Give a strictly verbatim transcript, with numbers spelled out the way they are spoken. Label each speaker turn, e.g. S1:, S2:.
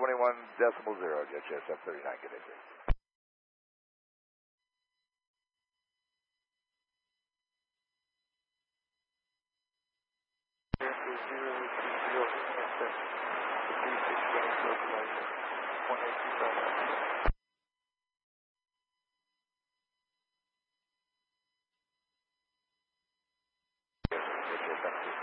S1: twenty-one decimal zero, J H S F thirty-nine, good day, sir. J H S F